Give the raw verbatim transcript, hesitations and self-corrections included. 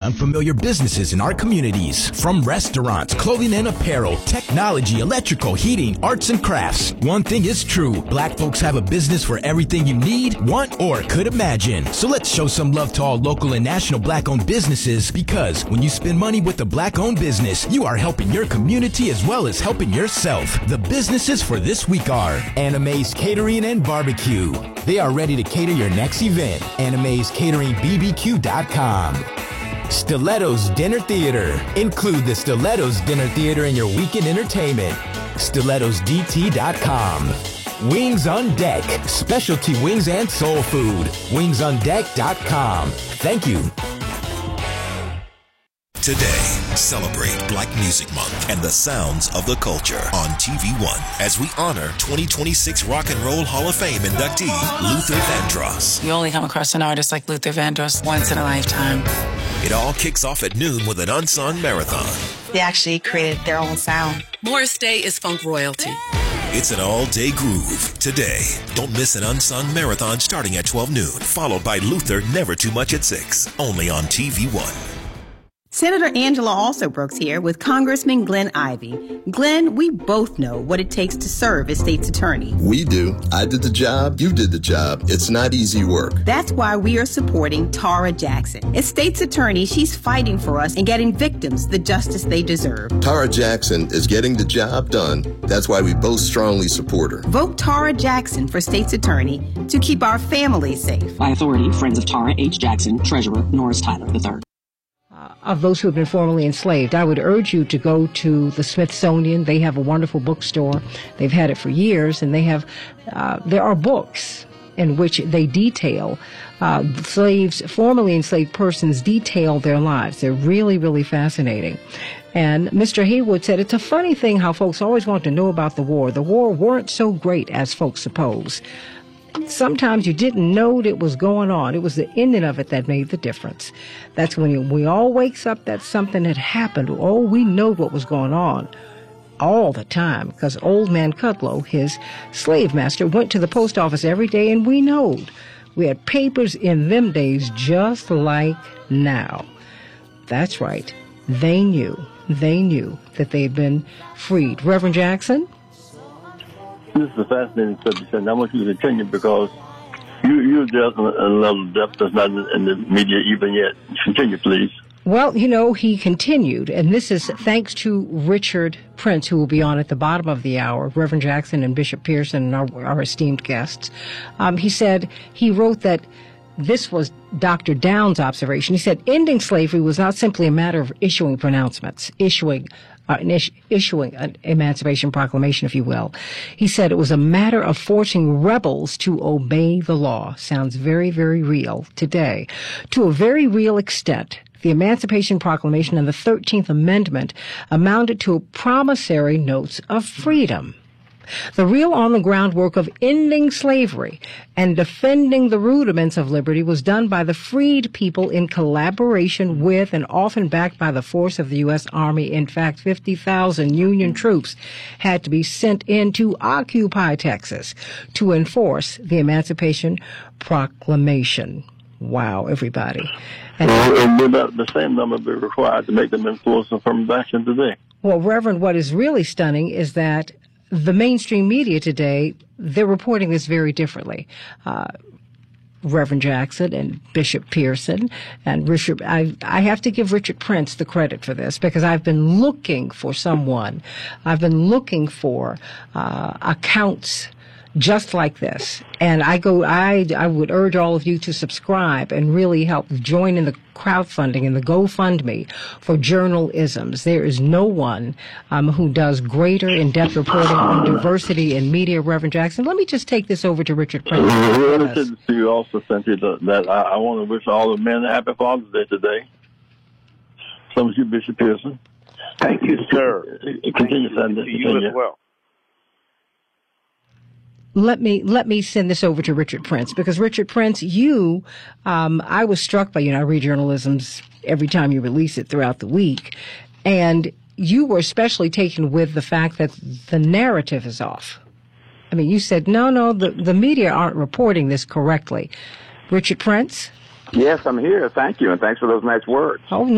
unfamiliar businesses in our communities. From restaurants, clothing and apparel, technology, electrical, heating, arts and crafts. One thing is true. Black folks have a business for everything you need, want, or could imagine. So let's show some love to all local and national black-owned businesses, because when you spend money with a black-owned business, you are helping your community as well as helping yourself. The businesses for this week are Anime's Catering and Barbecue. They are ready to cater your next event. Anime's Catering B B Q dot com. Stilettos Dinner Theater. Include the Stilettos Dinner Theater in your weekend entertainment. Stilettos D T dot com. Wings on Deck. Specialty wings and soul food. wings on deck dot com. Thank you. Today, celebrate Black Music Month and the sounds of the culture on T V One as we honor twenty twenty-six Rock and Roll Hall of Fame inductee Luther Vandross. You only come across an artist like Luther Vandross once in a lifetime. It all kicks off at noon with an unsung marathon. They actually created their own sound. Morris Day is funk royalty. It's an all-day groove. Today, don't miss an unsung marathon starting at twelve noon, followed by Luther Never Too Much at six, only on T V One. Senator Angela Alsobrooks here with Congressman Glenn Ivey. Glenn, we both know what it takes to serve as state's attorney. We do. I did the job. You did the job. It's not easy work. That's why we are supporting Tara Jackson. As state's attorney, she's fighting for us and getting victims the justice they deserve. Tara Jackson is getting the job done. That's why we both strongly support her. Vote Tara Jackson for state's attorney to keep our families safe. By authority, Friends of Tara H. Jackson, Treasurer, Norris Tyler the third. Of those who have been formerly enslaved, I would urge you to go to the Smithsonian. They have a wonderful bookstore. They've had it for years, and they have, uh, there are books in which they detail, uh, slaves, formerly enslaved persons detail their lives. They're really, really fascinating. And Mister Haywood said, it's a funny thing how folks always want to know about the war. The war weren't so great as folks suppose. Sometimes you didn't know it was going on. It was the ending of it that made the difference. That's when you, we all wakes up that something had happened. Oh, we know what was going on all the time, because Old Man Cudlow, his slave master, went to the post office every day, and we knowed. We had papers in them days just like now. That's right. They knew. They knew that they had been freed. Reverend Jackson? This is a fascinating subject, and I want you to continue because you, you're just in a level of depth that's not in the media even yet. Continue, please. Well, you know, he continued, and this is thanks to Richard Prince, who will be on at the bottom of the hour, Reverend Jackson and Bishop Pearson, and our, our esteemed guests. Um, he said, he wrote that this was Doctor Downs' observation. He said, ending slavery was not simply a matter of issuing pronouncements, issuing Uh, is- issuing an Emancipation Proclamation, if you will. He said it was a matter of forcing rebels to obey the law. Sounds very, very real today. To a very real extent, the Emancipation Proclamation and the thirteenth Amendment amounted to promissory notes of freedom. The real on-the-ground work of ending slavery and defending the rudiments of liberty was done by the freed people in collaboration with and often backed by the force of the U S Army. In fact, fifty thousand Union troops had to be sent in to occupy Texas to enforce the Emancipation Proclamation. Wow, everybody. And, and would that, the same number be required to make them enforce affirmative action today? Well, Reverend, what is really stunning is that the mainstream media today, they're reporting this very differently. Uh, Reverend Jackson and Bishop Pearson and Richard, I, I have to give Richard Prince the credit for this, because I've been looking for someone. I've been looking for uh, accounts just like this. And I go, I, I would urge all of you to subscribe and really help join in the crowdfunding and the GoFundMe for journalisms. There is no one um, who does greater in-depth reporting on diversity in media, Reverend Jackson. Let me just take this over to Richard Prince. Well, I said to you also, Cynthia, that I, I want to wish all the men a happy Father's Day today. Some of you, Bishop Pearson. Thank you, sir. Continue, Cynthia. To you as well. Let me let me send this over to Richard Prince, because Richard Prince, you, um, I was struck by you. Know, I read journalisms every time you release it throughout the week, and you were especially taken with the fact that the narrative is off. I mean, you said no, no, the the media aren't reporting this correctly. Richard Prince? Yes, I'm here. Thank you, and thanks for those nice words. Oh,